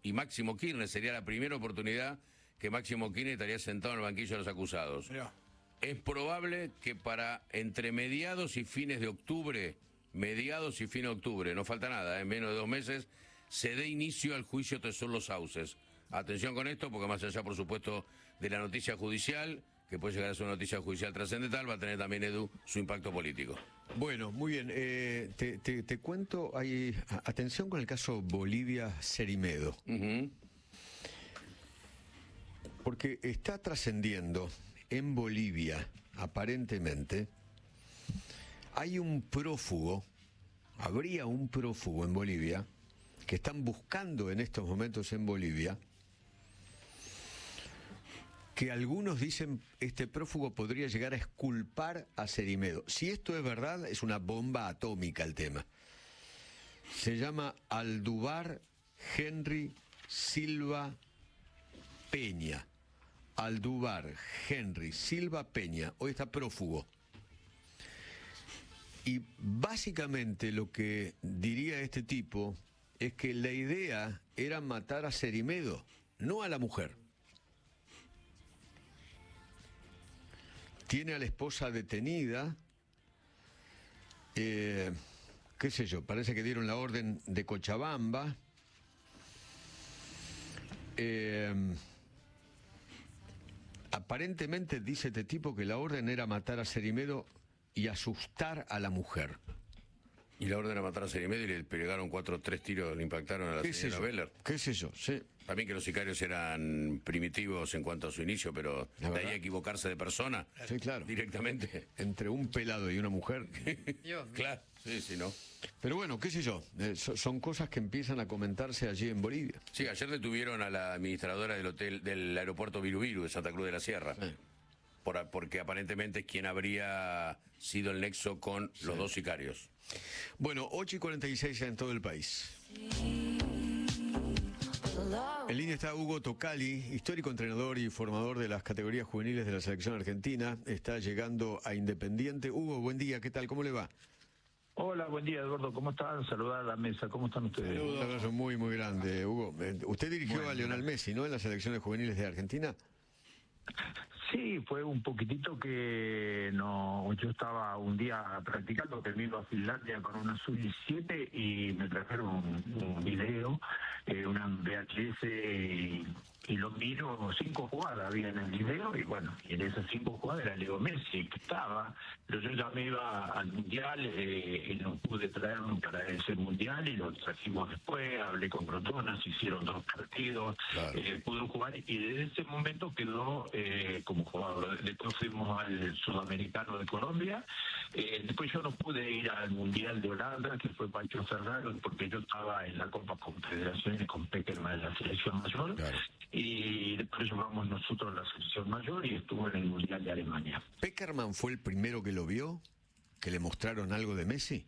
y Máximo Kirchner. Sería la primera oportunidad que Máximo Kirchner estaría sentado en el banquillo de los acusados. Mirá. Es probable que para entre mediados y fines de octubre, no falta nada, en menos de 2 meses, se dé inicio al juicio Tesoro Los Sauces. Atención con esto, porque más allá, por supuesto, de la noticia judicial, que puede llegar a ser una noticia judicial trascendental, va a tener también, Edu, su impacto político. Bueno, muy bien. Te cuento, atención con el caso Bolivia-Cerimedo. Porque está trascendiendo en Bolivia, aparentemente, habría un prófugo en Bolivia, que están buscando en estos momentos en Bolivia, que algunos dicen este prófugo podría llegar a exculpar a Cerimedo. Si esto es verdad, es una bomba atómica el tema. Se llama Aldubar Henry Silva Peña. Aldubar Henry Silva Peña. Hoy está prófugo. Y básicamente lo que diría este tipo es que la idea era matar a Cerimedo, no a la mujer. Tiene a la esposa detenida, qué sé yo, parece que dieron la orden de Cochabamba. Aparentemente dice este tipo que la orden era matar a Cerimedo y asustar a la mujer. Y la orden era matar a Cerimedo y le pegaron 3 tiros, le impactaron a la señora Beller. ¿Qué sé yo? Sí. También que los sicarios eran primitivos en cuanto a su inicio, pero de ahí a equivocarse de persona. Sí, claro. Directamente. Entre un pelado y una mujer. Claro, sí, ¿no? Pero bueno, qué sé yo, son cosas que empiezan a comentarse allí en Bolivia. Sí, ayer detuvieron a la administradora del aeropuerto Viru Viru de Santa Cruz de la Sierra. Sí. Porque aparentemente es quien habría sido el nexo con los 2 sicarios. Bueno, 8:46 en todo el país. En línea está Hugo Tocali, histórico entrenador y formador de las categorías juveniles de la selección argentina. Está llegando a Independiente. Hugo, buen día, ¿qué tal? ¿Cómo le va? Hola, buen día, Eduardo. ¿Cómo están? Saludar a la mesa. ¿Cómo están ustedes? Un abrazo muy, muy grande, Hugo. Usted dirigió a Lionel Messi, ¿no?, en las selecciones juveniles de Argentina. Sí, fue un poquitito que no. Yo estaba un día practicando, que vino a Finlandia con una sub-17 y me trajeron un video, una VHS, y lo miro, 5 jugadas había en el video, y bueno, y en esas 5 jugadas era Leo Messi que estaba, pero yo ya me iba al Mundial y no pude traerlo para ese Mundial y lo trajimos después, hablé con Grondona, se hicieron 2 partidos, claro. Pudo jugar y desde ese momento quedó como jugador. Después fuimos al Sudamericano de Colombia, después yo no pude ir al Mundial de Holanda, que fue Pancho Ferraro, porque yo estaba en la Copa Confederaciones con Peckerman en la selección mayor. Claro. Y después llevamos nosotros a la selección mayor y estuvo en el Mundial de Alemania. ¿Peckerman fue el primero que lo vio? ¿Que le mostraron algo de Messi?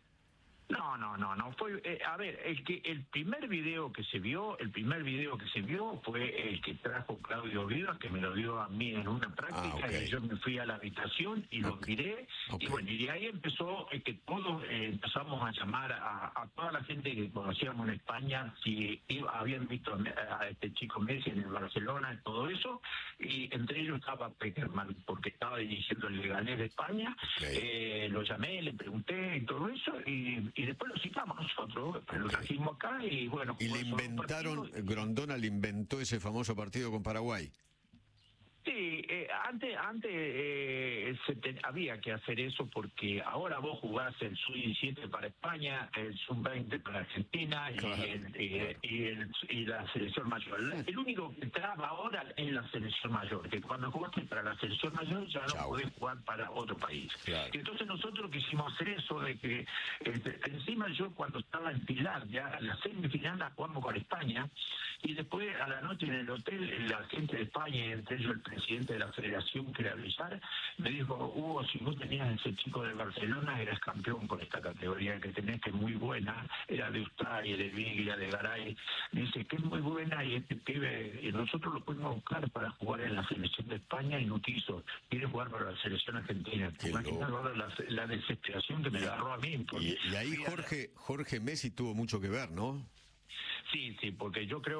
No fue, a ver, el primer video que se vio fue el que trajo Claudio Vivas, que me lo dio a mí en una práctica, okay. Y yo me fui a la habitación y lo miré, y bueno, y de ahí empezó que todos empezamos a llamar a toda la gente que conocíamos en España si habían visto a este chico Messi en el Barcelona y todo eso, y entre ellos estaba Peckerman, porque estaba dirigiendo el Leganés de España. Okay. Lo llamé, le pregunté y todo eso, y después lo citamos nosotros, lo trajimos acá y bueno. Y le inventaron, Grondona le inventó ese famoso partido con Paraguay. Sí, antes había que hacer eso, porque ahora vos jugás el Sub-17 para España, el Sub-20 para Argentina, claro. y la selección mayor. El único que traba ahora es la selección mayor, que cuando jugaste para la selección mayor ya no podés jugar para otro país. Claro. Entonces nosotros quisimos hacer eso, de que encima yo cuando estaba en Finlandia, la semifinal la jugamos con España, y después a la noche en el hotel, la gente de España, entre ellos el presidente de la federación, que era Villar, me dijo: Hugo, si vos tenías ese chico de Barcelona, eras campeón con esta categoría que tenés, que es muy buena, era de Ustari, de Viglia, de Garay. Me dice que es muy buena, y este pibe, y nosotros lo pudimos buscar para jugar en la selección de España y no quiso, quiere jugar para la selección argentina. Imagínate la desesperación que me agarró a mí. Y ahí Jorge Messi tuvo mucho que ver, ¿no? Sí, porque yo creo